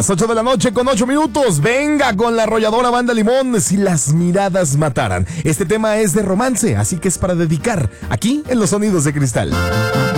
Las 8 de la noche con 8 minutos. Venga con la arrolladora Banda Limón. Si las miradas mataran. Este tema es de romance, así que es para dedicar aquí en Los Sonidos de Cristal.